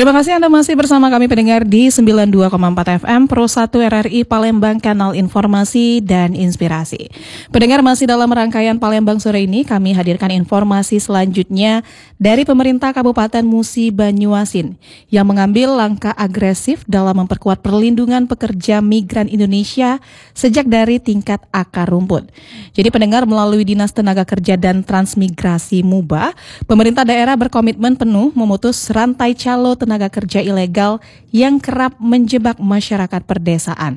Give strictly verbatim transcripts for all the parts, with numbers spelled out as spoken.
Terima kasih Anda masih bersama kami pendengar di sembilan puluh dua koma empat F M Pro satu R R I Palembang, kanal informasi dan inspirasi. Pendengar, masih dalam rangkaian Palembang sore ini kami hadirkan informasi selanjutnya dari pemerintah Kabupaten Musi Banyuasin yang mengambil langkah agresif dalam memperkuat perlindungan pekerja migran Indonesia sejak dari tingkat akar rumput. Jadi pendengar, melalui Dinas Tenaga Kerja dan Transmigrasi MUBA, pemerintah daerah berkomitmen penuh memutus rantai calo tenaga kerja ilegal yang kerap menjebak masyarakat perdesaan.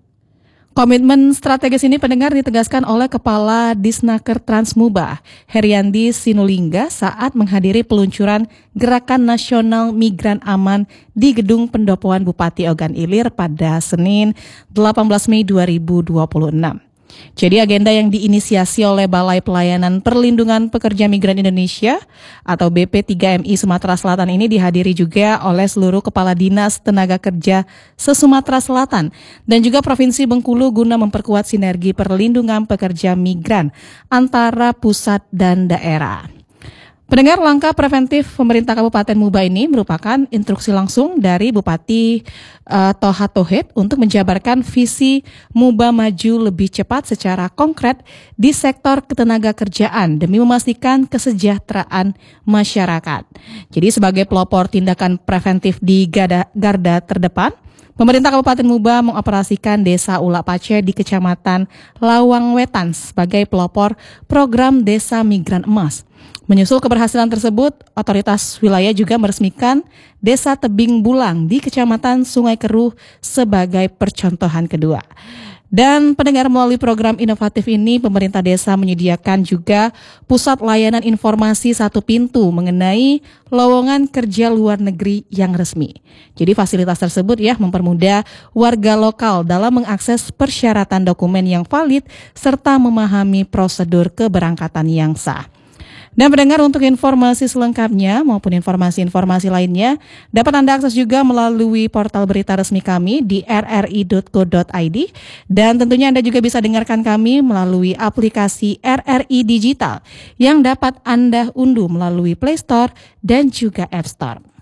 Komitmen strategis ini pendengar ditegaskan oleh Kepala Disnaker Transmuba, Heriandi Sinulinga, saat menghadiri peluncuran Gerakan Nasional Migran Aman di Gedung Pendopoan Bupati Ogan Ilir pada Senin delapan belas Mei dua ribu dua puluh enam. Jadi agenda yang diinisiasi oleh Balai Pelayanan Perlindungan Pekerja Migran Indonesia atau B P tiga M I Sumatera Selatan ini dihadiri juga oleh seluruh Kepala Dinas Tenaga Kerja se-Sumatera Selatan dan juga Provinsi Bengkulu guna memperkuat sinergi perlindungan pekerja migran antara pusat dan daerah. Pendengar, langkah preventif pemerintah Kabupaten Muba ini merupakan instruksi langsung dari Bupati uh, Toha Tohid untuk menjabarkan visi Muba maju lebih cepat secara konkret di sektor ketenaga kerjaan demi memastikan kesejahteraan masyarakat. Jadi sebagai pelopor tindakan preventif di garda, garda terdepan, pemerintah Kabupaten Muba mengoperasikan Desa Ula Pace di Kecamatan Lawang Wetan sebagai pelopor program Desa Migran Emas. Menyusul keberhasilan tersebut, otoritas wilayah juga meresmikan Desa Tebing Bulang di Kecamatan Sungai Keruh sebagai percontohan kedua. Dan pendengar, melalui program inovatif ini, pemerintah desa menyediakan juga pusat layanan informasi satu pintu mengenai lowongan kerja luar negeri yang resmi. Jadi fasilitas tersebut ya mempermudah warga lokal dalam mengakses persyaratan dokumen yang valid serta memahami prosedur keberangkatan yang sah. Dan pendengar, untuk informasi selengkapnya maupun informasi-informasi lainnya dapat Anda akses juga melalui portal berita resmi kami di r r i dot co dot i d dan tentunya Anda juga bisa dengarkan kami melalui aplikasi R R I Digital yang dapat Anda unduh melalui Play Store dan juga App Store.